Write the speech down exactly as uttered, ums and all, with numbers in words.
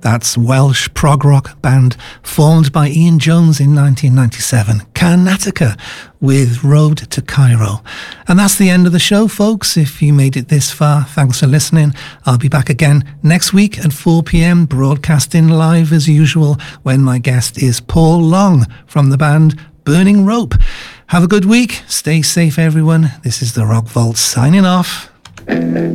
That's Welsh prog rock band formed by Ian Jones in nineteen ninety-seven, Karnataka, with Road to Cairo. And that's the end of the show, folks. If you made it this far, thanks for listening. I'll be back again next week at four p.m, broadcasting live as usual, when my guest is Paul Long from the band Burning Rope. Have a good week. Stay safe, everyone. This is the Rock Vault signing off.